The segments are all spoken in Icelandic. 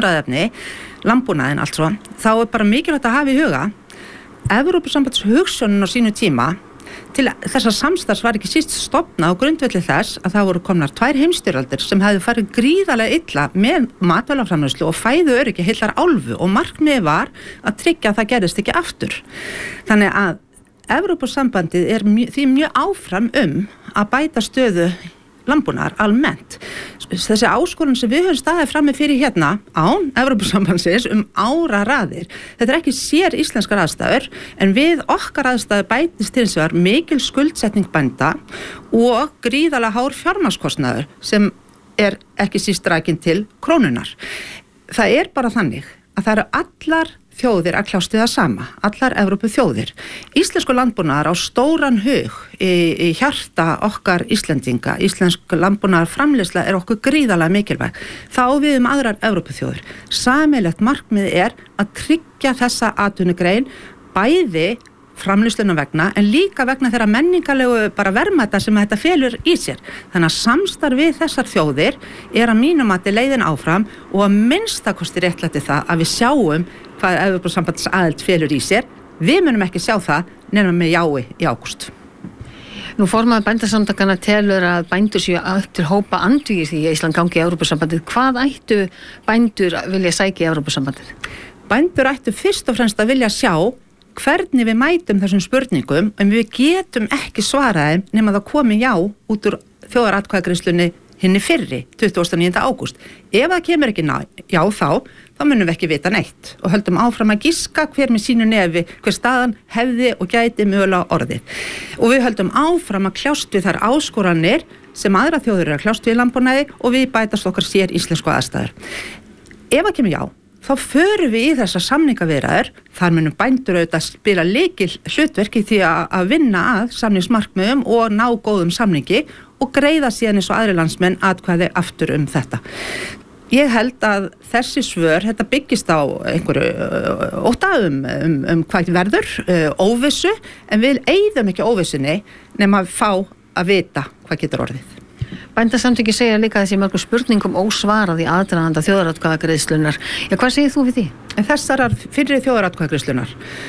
umræðefni, landbúnaðinn altså, þá bara mikilvægt að hafa í huga Evrópusambands hugsjónin á sínu tíma til þess að samstarfs var ekki síst stofnað á grundvelli þess að það voru komnar 2 heimsstyrjaldir sem hefðu farið gríðarlega illa með matvælaframleiðslu og fæðuöryggi heillar álfu og markmiðið var að tryggja að það gerðist ekki aftur. Þannig að Evrópusambandið því mjög áfram að bæta stöðu landbúnaðar almennt. Þessi áskorun sem við höfum staðið frammi fyrir hérna án Evrópusambandsins áraraðir. Þetta ekki sér íslenskar aðstæður en við okkar aðstæður bætist hins vegar mikil skuldsetning bænda og gríðarlega hár fjármagnskostnaður sem ekki síst rakin til krónunar. Það bara þannig að það eru allar þjóðir að kljást við það sama, allar Evrópu þjóðir. Íslensku landbúnaðar á stóran hug í hjarta okkar Íslendinga. Íslensk landbúnaðar framleiðsla okkur gríðarlega mikilvæg. Það á við aðrar Evrópu þjóðir. Sameiginlegt markmið að tryggja þessa atvinnugrein bæði framleiðsluna vegna en líka vegna þeirra menningarlegu verðmæta sem þetta felur í sér. Þannig að samstarf við þessar þjóðir að mínum mati leiðin áfram og að minnstakosti réttlæti það að við sjáum hvað Evrópusambands aðild felur í sér. Við munum ekki sjá það nema með jái í ágúst. Nú formaður bændasamtakanna telur að bændur séu upp til hópa andvígir því að Ísland gangi í Evrópusambandið. Hvað ættu bændur vilja sækja í Evrópusambandið? Bændur ættu fyrst og fremst að vilja sjá hvernig við mætum þessum spurningum en við getum ekki svaraði nema það komi já út úr þjóðaratkvæðagreiðslunni hinni fyrri 29. ágúst. Ef það kemur ekki já þá munum við ekki vita neitt og höldum áfram að giska hver með sínu nefi hver staðan hefði og gæti mögulega orðið. Og við höldum áfram að kljást við þær áskoranir sem aðra þjóðir að kljást við landbúnaði og við bætast okkar sér íslensku aðstæður. Ef það kemur já þá förum við í þessar samningaviðræður, þar munum bændur auðvitað spila lykil hlutverk í því að vinna að samningsmarkmiðum og ná góðum samningi og greiða síðan eins og aðrir landsmenn atkvæði aftur þetta. Ég held að þessi svör, þetta byggist á einhverju ótta hvað verður, óvissu, en við eyðum ekki óvissunni nema að fá að vita hvað getur orðið. Bændasamtökin segja líka þessi mörgum spurningum ósvarað í aðdraganda þjóðaratkvæðagreiðslunnar. Hvað segir þú við því? Þessarar fyrri þjóðaratkvæðagreiðslunnar.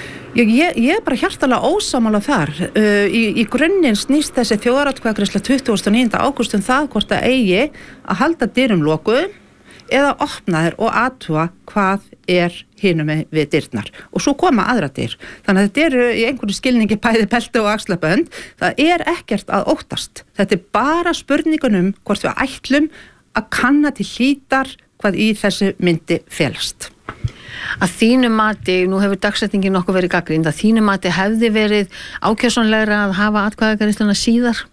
Ég bara hjartalega ósammála þar. Í grunninn snýst þessi þjóðaratkvæðagreiðsla 29. ágúst það hvort að eigi að halda dyrum lokuðum eða opna þær og athuga hvað hinum við dyrnar. Og svo koma aðra dyr. Þannig að þetta í einhverju skilningi bæði belti og axlabönd. Það ekkert að óttast. Þetta bara spurningunum hvort við ætlum að kanna til hlítar hvað í þessu myndi felast. Að þínu mati, nú hefur dagsetningin nokkuð verið gagnrýnd, að þínu mati hefði verið ákjósanlegra að hafa atkvæðagreiðsluna síðar?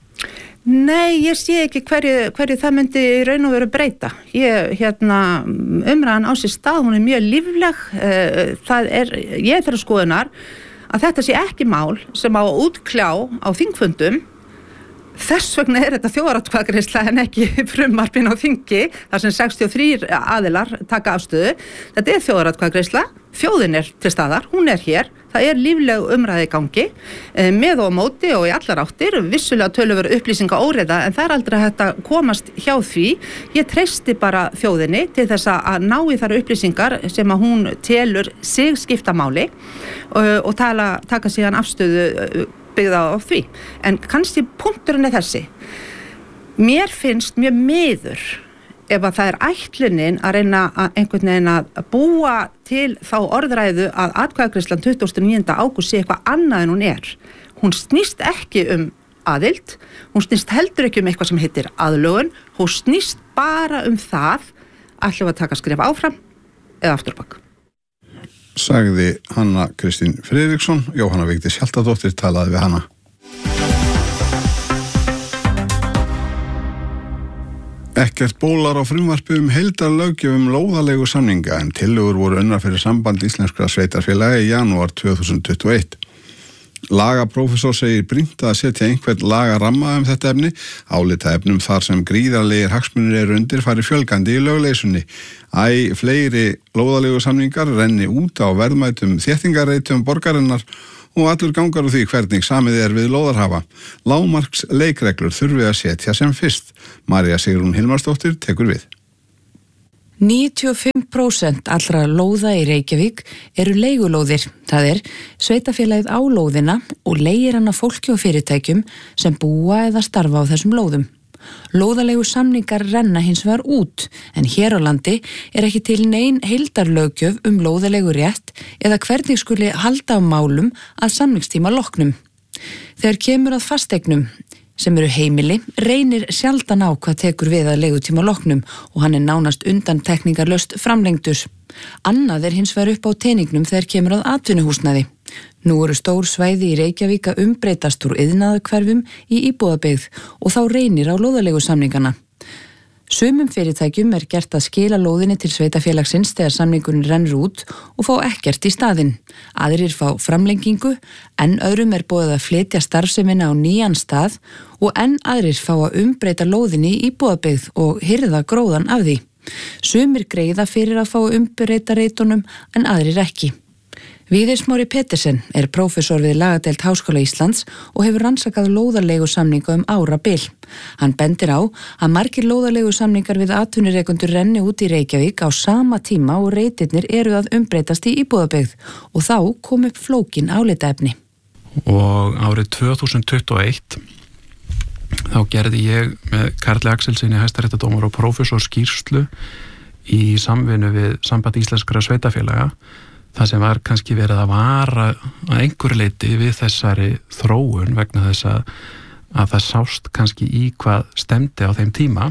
Nei, ég sé ekki hverju það myndi í raun og veru breyta. Umræðan á sér stað, hún mjög lífleg. Ég þeirra skoðunar að þetta sé ekki mál sem á að útkljá á þingfundum. Þess vegna þetta þjóðaratkvæðagreiðsla en ekki frumvarpin á þingi, þar sem 63 aðilar taka afstöðu. Þetta þjóðaratkvæðagreiðsla, þjóðin til staðar, hún hér. Það lífleg umræði í gangi, með og á móti og í allar áttir, vissulega töluverð upplýsinga óreiða, en það aldrei hægt að komast hjá því. Ég treysti bara þjóðinni til þess að ná í þær upplýsingar sem að hún telur sig skipta máli og taka síðan afstöðu byggða á því. En kannski punkturinn þessi. Mér finnst mjög miður ef að það ætlunin að reyna að einhvern veginn að búa til þá orðræðu að atkvæðagreiðslan 29. ágúst sé eitthvað annað en hún Hún snýst ekki aðild, hún snýst heldur ekki eitthvað sem heitir aðlögun, hún snýst bara það ætlum við að taka skref áfram eða afturbak. Sagði Hanna Kristín Friðriksson. Jóhanna Vigdís Hjaltadóttir talaði við hana. Ekkert bólar á frumvarpi heildarlöggjöf lóðalegu samninga en tillögur voru unnar fyrir samband íslenskra sveitarfélaga í janúar 2021. Lagaprófessor segir brýnt að setja einhvern lagaramma þetta efni, álitaefnum þar sem gríðarlegir hagsmunir undir fari fjölgandi í lögleysunni. Fleiri lóðalegu samningar renni út á verðmætum þéttingarreitum borgarinnar og allur gangar úr því hvernig samið við lóðarhafa. Lágmarks leikreglur þurfi að setja sem fyrst. María Sigrún Hilmarsdóttir tekur við. 95% 5% allra lóða í Reykjavík eru leigulóðir, það sveitarfélagið á lóðina og leigir hana fólki og fyrirtækjum sem búa eða starfa á þessum lóðum. Lóðalegu samningar renna hins vegar út, en hér á landi ekki til nein heildarlöggjöf lóðalegu rétt eða hvernig skuli halda á málum að samningstíma loknum. Þegar kemur að fasteignum, sem eru heimili, reynir sjaldan á hvað tekur við að leigutíma loknum og hann nánast undantekningarlaust framlengdur. Annað hins vegar upp á teningnum þegar kemur að atvinnuhúsnæði. Nú eru stór svæði í Reykjavík að umbreytast úr iðnaðarhverfum í íbúðabyggð og þá reynir á lóðalegu samningana. Sumum fyrirtækjum gert að skila lóðinni til sveitarfélagsins þegar samningurinn rennur út og fá ekkert í staðinn. Aðrir fá framlengingu, en öðrum boðið að flytja starfsemina á nýjan stað og enn aðrir fá að umbreyta lóðinni í íbúðabyggð og hirða gróðan af því. Sumir greiða fyrir að fá að umbreyta reitunum en aðrir ekki. Víðir Smári Petersen prófessor við lagadeild Háskóla Íslands og hefur rannsakað lóðalegu samninga árabil. Hann bendir á að margir lóðalegu samningar við atvinnurekendur renni út í Reykjavík á sama tíma og reitirnir eru að umbreytast í íbúðabyggð og þá kom upp flókin álitaefni. Og árið 2021 þá gerði ég með Karli Axelsinni hæstaréttardómara og prófessor skýrslu í samvinnu við Samband íslenskra sveitarfélaga. Það sem var kannski verið að vara að einhverju leyti við þessari þróun vegna þess að það sást kannski í hvað stemdi á þeim tíma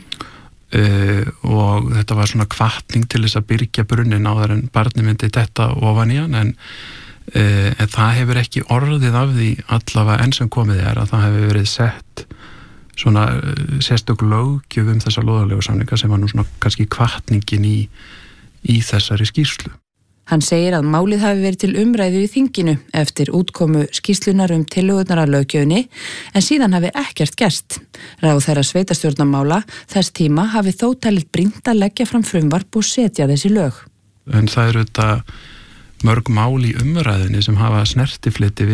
og þetta var svona hvatning til þess að byrgja brunnin áður en barni myndi detta ofan í hann en það hefur ekki orðið af því allavega enn sem komið að það hefur verið sett svona sérstök löggjöf þessa lóðalegu samninga sem var nú svona kannski hvatningin í þessari skýrslu. Hann segir að málið hafi verið til umræðu í þinginu eftir útkomu skýrslunar tillögurnar að löggjöfinni en síðan hafi ekkert gerst. Ráðherra sveitarstjórnarmála þess tíma hafi þó talið brýnt að leggja fram frumvarp og setja þessi lög. En það eru þetta mörg mál í umræðinni sem hafa snertifliti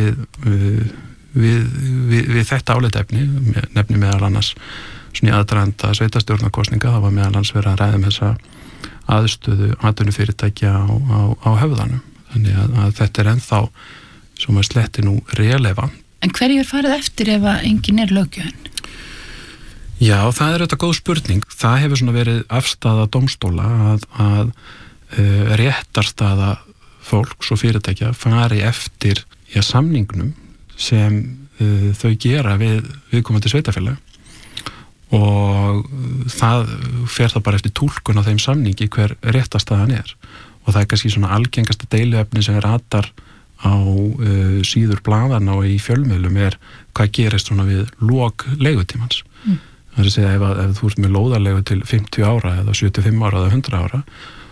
við þetta álitaefni, nefni meðal annars svona í aðdraganda sveitarstjórnarkosninga, það var meðal annars verið að ræða þessa aðstöðu atvinnufyrirtækja á höfðanum. Þannig að þetta ennþá sem að sletti nú relevant. En hverju farið eftir ef að engin löggjöfin? Já, það auðvitað góð spurning. Það hefur svona verið afstaða dómstóla að réttarstaða fólks og fyrirtækja fari eftir samningnum sem þau gera við viðkomandi sveitarfélag. Og það fer það bara eftir túlkun á þeim samningi hver réttarstaðan og það kannski svona algengasta deiluefni sem ratar á síður blaðana og í fjölmiðlum hvað gerist svona við lok leigutímans. Það að segja ef þú ert með lóðarlegu til 50 ára eða 75 ára eða 100 ára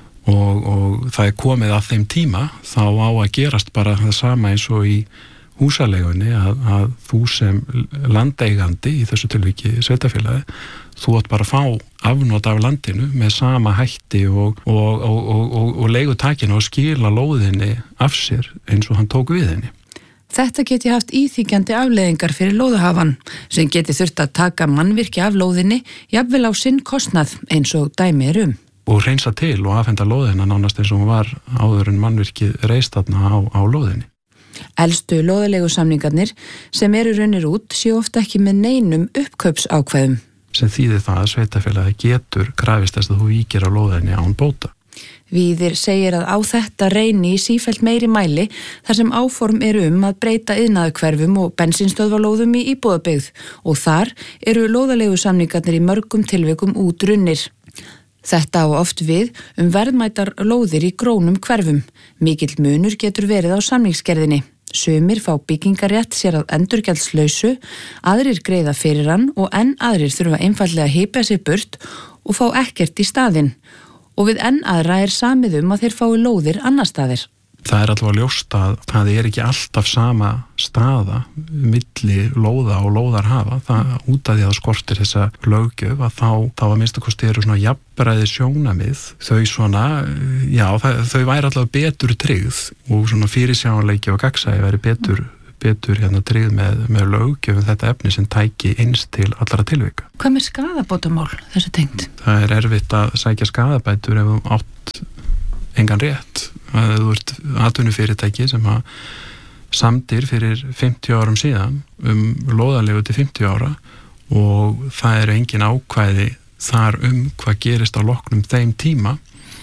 og það komið að þeim tíma þá á að gerast bara það sama eins og í húsalegunni að þú sem landeigandi í þessu tilviki sveitarfélagi, þú átt bara að fá afnot af landinu með sama hætti og leigutakinu og skila lóðinni af sér eins og hann tók við henni. Þetta geti haft íþykjandi afleiðingar fyrir lóðahafan sem geti þurft að taka mannvirki af lóðinni jafnvel á sinn kostnað eins og dæmi Og hreinsa til og afhenda lóðina nánast eins og hún var áður en mannvirkið reist þarna á lóðinni. Elstu lóðalegu samningarnir sem runnir út séu ofta ekki með neinum uppkaupsákvæðum. Sem þýðir það að sveitarfélagi getur krafist þess að þú víkir á lóðinni án bóta. Víðir segir að á þetta reyni í sífellt meiri mæli þar sem áform að breyta iðnaðarhverfum og bensínstöðvalóðum í íbúðabyggð og þar lóðalegu samningarnir í mörgum tilvikum útrunnir. Þetta á oft við verðmætar lóðir í grónum hverfum. Mikill munur getur verið á samningsgerðinni. Sumir fá byggingarétt sér að endurgjaldslausu, aðrir greiða fyrir hann og enn aðrir þurfa einfaldlega að hypja sig burt og fá ekkert í staðinn. Og við enn aðra samið að þeir fái lóðir annar staðir. Það allavega ljóst að það ekki alltaf sama staða milli lóða og lóðarhafa. Það út af því að skortir þessa löggjöf að þá að minnstakosti svona jafnræði sjónamið. Þau svona, já, þau væri allavega betur tryggð og svona fyrirsjáanleiki og gagnsæi væri betur tryggð með löggjöf þetta efni sem tæki eins til allra tilvika. Hvað með skaðabótamál þessu tengt? Það er erfitt að sækja skaðabætur ef átt engan rétt. Þú ert atvinnufyrirtæki sem samdir fyrir 50 árum síðan lóðarleigu til 50 ára og það eru engin ákvæði þar hvað gerist á loknum þeim tíma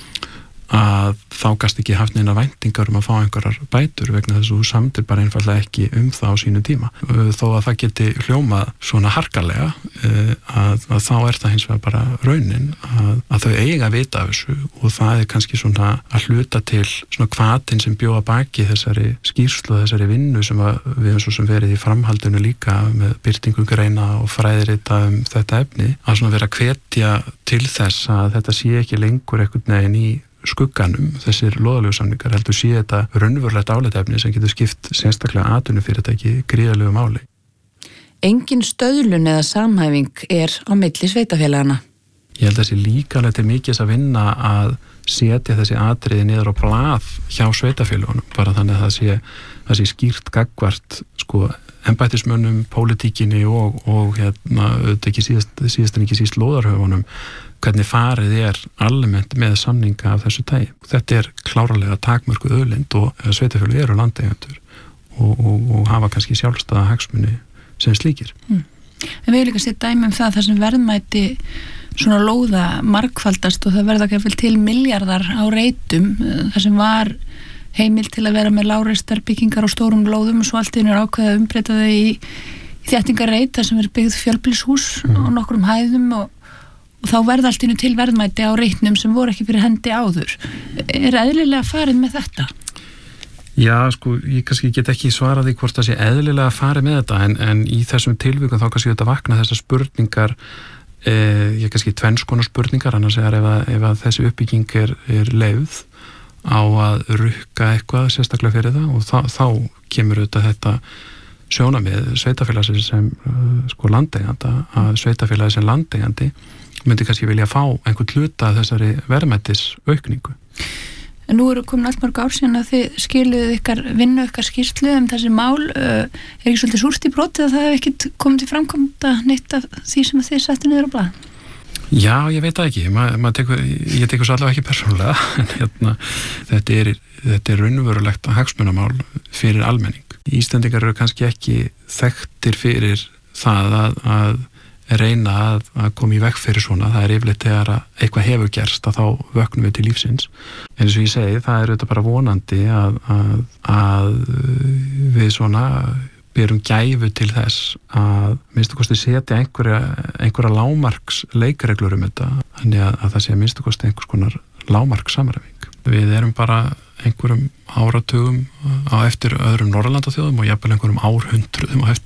að þá gast ekki haft neina væntingar að fá einhverjar bætur vegna þess að þú samdir bara einfallega ekki það á sínu tíma. Þó að það geti hljómað svona harkalega að þá það hins vegar bara raunin að þau eiga að vita af þessu og það kannski svona að hluta til svona hvatinn sem bjóða baki þessari skýrslu og þessari vinnu sem við svo sem verið í framhaldinu líka með birtingu greina og fræðirita þetta efni að svona vera að hvetja til þess að þetta sé ekki lengur einhvern veginn í skugganum þessir lóðaleigusamningar heldur sé þetta raunverulegt álitaefni sem getur skipt sérstaklega atvinnufyrirtæki gríðarlegu máli. Engin stöðlun eða samhæfing á milli sveitafélagana. Ég held að þessi líka alveg til mikils að vinna að setja þessi atriði niður á blað hjá sveitafélagunum bara þannig að það sé skýrt gagnvart embættismönnum, pólitíkinni og auðvitað ekki síðast en ekki síst lóðarhöfunum hvernig farið almennt með samninga af þessu tagi. Þetta klárlega takmörkuð auðlind og sveitafélög eru landeigendur og hafa kannski sjálfstæða hagsmuni sem slíkir. En við líka séð dæmi það sem verðmæti svona lóða margfaldast og það verða ekki til milljarðar á reitum þar sem var heimil til að vera með lágreistar byggingar á stórum lóðum og svo allt í einu ákveðið að umbreyta þau í þéttingarreit þar sem byggð fjölbýlishús á nokkrum hæðum og þá verða allt í einu til verðmæti á reitnum sem voru ekki fyrir hendi áður. Eðlilega farið með þetta? Já, ég kannski get ekki svarað því hvort það sé eðlilega farið með þetta en í þessum tilvikum þá kannski þetta vakna þessar spurningar ég kannski tvenns konar spurningar annars ef að þessi uppbygging leyfð á að rukka eitthvað sérstaklega fyrir það og þá kemur auðvitað þetta sjónarmið sveitafélagsins sem landeiganda að sveitafélagi sem landeigandi myndi kannski vilja fá einhvern hluta þessari verðmætis aukningu. En nú eru komin allt mörg ár síðan að þið skiluðu vinnu ykkar skýrslu þessi mál, ekki svolítið súrt í brotið að það hef ekkert komið til framkvæmda neitt af því sem þið settu niður á blað? Já, ég veit það ekki, ég tekur svo allavega ekki persónulega en þetta raunverulegt hagsmunamál fyrir almenning. Íslendingar eru kannski ekki þekktir fyrir það að reyna að koma í veg fyrir svona, það yfirleitt þegar eitthvað hefur gerst að þá vöknum við til lífsins. En eins og ég segi, það þetta bara vonandi að við svona berum gæfu til þess að minnstu kosti setja einhverja lágmarks leikreglur þetta, þannig að það sé minnstu kosti einhvers konar lágmarks samræfing. Við erum bara einhverjum áratugum á eftir öðrum Norðurlandaþjóðum og jafnvel einhverjum árhundruðum á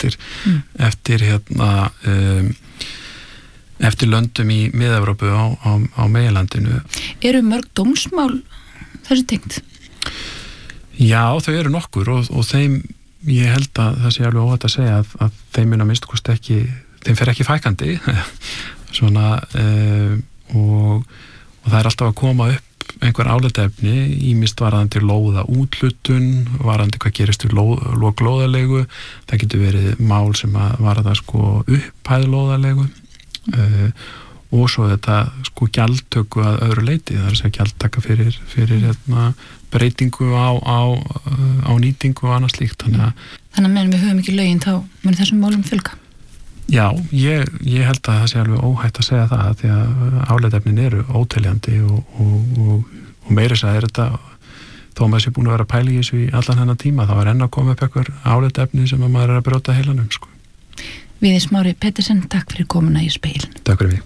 eftir löndum í Mið-Evrópu á meginlandinu. Eru mörg dómsmál þessu tengt? Já, þau eru nokkur og þeim ég held að það sé alveg óhætt að segja að þeim mun að minnstu kosti ekki, þeim fer ekki fækandi svona og það alltaf að koma upp einhver álitaefni ýmist varðandi lóða úthlutun, varðandi hvað gerist við lóðalegu, það getur verið mál sem að varða upphæð lóðalegu og svo þetta gjaldtöku að öðru leyti, það að segja gjaldtaka fyrir breytingu á nýtingu og annað slíkt. Þannig að meðan við höfum ekki lögin þá mun þessum málum fjölga? Já, ég held að það sé alveg óhætt að segja það því að álitaefnin eru óteljandi og meira þess að þetta þó maður sé búin að vera að pæla í þessu í allan hennar tíma þá enn að koma upp einhver álitaefni sem að maður að brjóta heilanum. Víðir Smári Pettersen, takk fyrir komuna í Speilin. Takk fyrir mig.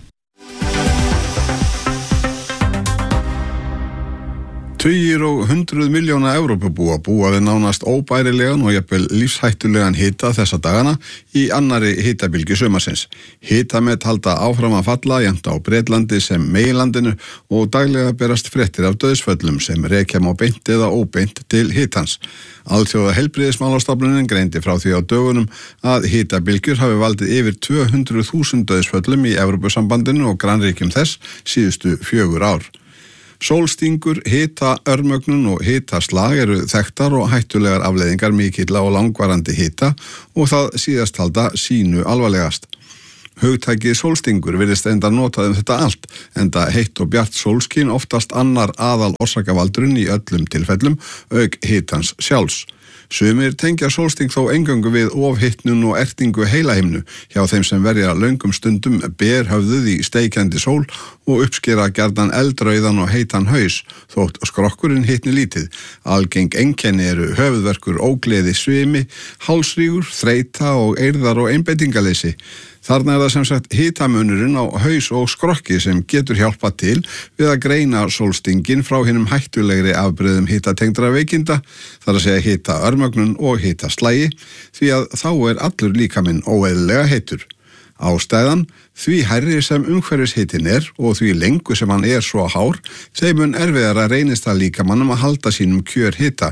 Tugir og 100 milljóna Evrópubúa búa við nánast óbærilegan og jafnvel lífshættulegan hita þessa dagana í annarri hitabylgju sumarsins. Hitamet halda áfram að falla jafnt á Bretlandi sem meginlandinu og daglega berast fréttir af dauðsföllum sem rekja má beint eða óbeint til hitans. Alþjóða heilbrigðismálastofnunin greindi frá því á dögunum að hitabylgjur hafi valdið yfir 200.000 dauðsföllum í Evrópusambandinu og grannríkjum þess síðustu 4 ár. Sólstingur, hitaörmögnun og hitaslag eru þekktar og hættulegar afleiðingar mikilla og langvarandi hita og það síðasttalda sínu alvarlegast. Hugtækið sólstingur virðist enda notað þetta allt, enda heitt og bjart sólskin oftast annar aðal orsakavaldurinn í öllum tilfellum, auk hitans sjálfs. Sumir tengja sólsting þó eingöngu við ofhitnun og ertingu heilahimnu hjá þeim sem verja löngum stundum berhöfðuð í steikjandi sól og uppskera gjarnan eldrauðan og heitan haus, þótt skrokkurinn hitni lítið. Algeng einkenni eru höfuðverkur, ógleði, svimi, hálsrígur, þreyta og eyrðar og einbeitingaleysi. Þarna það sem sagt hitamunurinn á haus og skrokki sem getur hjálpað til við að greina sólstingin frá hinum hættulegri afbrigðum hitatengdra veikinda, þar að segja hitaörmögnun og hitaslægi, því að þá allur líkaminn óeðlilega heitur. Ástæðan, því hærri sem umhverfishitin og því lengur sem hann svo hár, þeim mun erfiðara reynist það líkamannum að halda sínum kjörhita,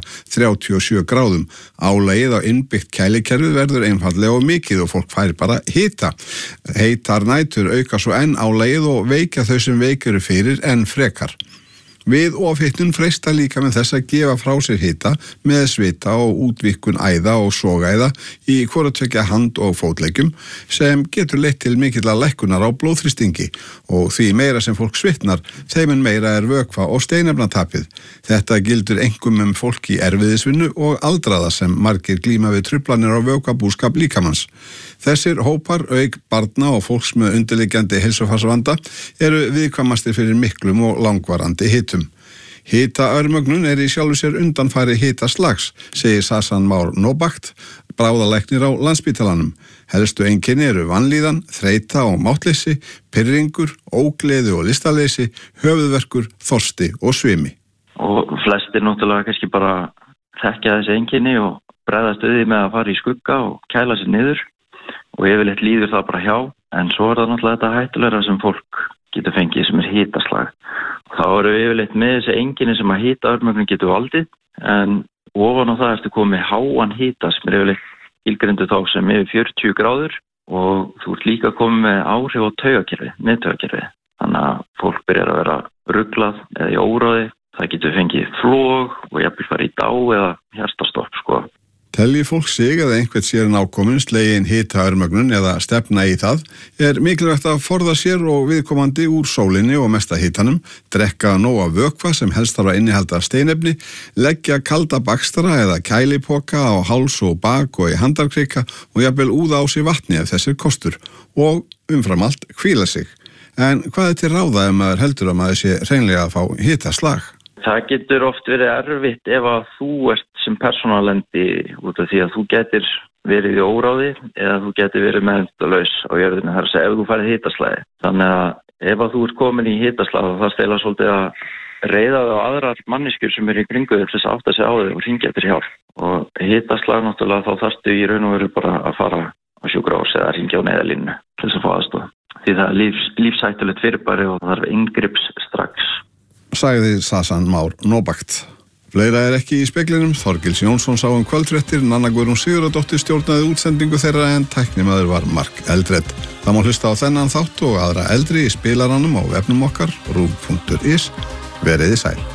37 gráðum. Álagið á innbyggt kælikerfið verður einfaldlega og mikið og fólk fær bara hita. Heitar nætur auka svo enn álagið og veikja þau sem veik eru fyrir enn frekar. Við ofhitnun freista líkaminn þess að gefa frá sér hita með svita og útvíkkun æða og sogæða í hvorutveggja hand- og fótleggjum sem getur leitt til mikilla lækkunar á blóðþrýstingi og því meira sem fólk svitnar, þeim meira vökva og steinefnatapið. Þetta gildur einkum fólk í erfiðisvinnu og aldraða sem margir glíma við truflanir á vökvabúskap líkamanns. Þessir hópar, auk barna og fólks með undirliggjandi heilsufarsvanda, eru viðkvæmastir fyrir miklum og langvarandi hitum. Hitaörmögnun í sjálfu sér undanfæri hitaslags, segir Sasan Már Nóbakt, bráðalæknir á Landspítalanum. Helstu einkenni eru vanlíðan, þreyta og máttleysi, pirringur, ógleði og listaleysi, höfuðverkur, þorsti og svimi. Og flestir náttúrulega kannski bara þekkja þessi einkenni og bregðast við því með að fara í skugga og kæla sér niður og yfirleitt líður það bara hjá, en svo það náttúrulega þetta hættulegra sem fólk getur fengið sem hitaslag. Þá eru við yfirleitt með þessi einkenni sem að hitaörmögnun getur valdið, en ofan á það ertu komið háan hita sem yfirleitt skilgreindur þá sem yfir 40 gráður og þú ert líka komið með áhrif á miðtaugakerfið. Þannig að fólk byrjar að vera ruglað eða í óráði, það getur fengið flog og jafnvel farið í dá eða hjartastopp sko. Telji fólk sig að einhvern sér nákominn slegin hitaörmögnun eða stefna í það, mikilvægt að forða sér og viðkomandi úr sólinni og mesta hitanum, drekka nóga vökva sem helst þarf að innihalda steinefni, leggja kalda bakstara eða kælipoka á háls og bak og í handarkrika og jafnvel úða á sig vatni ef þessir kostur og umfram allt hvíla sig. En hvað til ráða ef maður heldur að maður sé hreinlega að fá hitaslag? Það getur oft verið erfitt ef að þú ert sem persónalendi út af því að þú getur verið í óráði eða þú getur verið meðvitalaus á jörðinu, þar að segja ef þú færið hitaslagi. Þannig að ef að þú ert komin í hitaslag þá það stela svolítið að reiða það á aðrar manneskjur sem eru í kringu þess að átta sig á þig og hringja eftir hjálp. Og hitaslag náttúrulega þá þarftu í raun og veru bara að fara á sjúkrahús eða hringja á neyðarlínu til þess að fá aðstoð. Því það er lífshættulegt fyrirbæri og það þarf inngrips strax. Sagði Sasan Már Nóbakt. Fleira ekki í speglinum. Þorgils Jónsson sá kvöldfréttir, Nanna Guðrún Sigurðardóttir stjórnaði útsendingu þeirra en tæknimaður var Mark Eldred. Það má hlusta á þennan þátt og aðra eldri í spilaranum á vefnum okkar, rúv.is. Veriði sæl.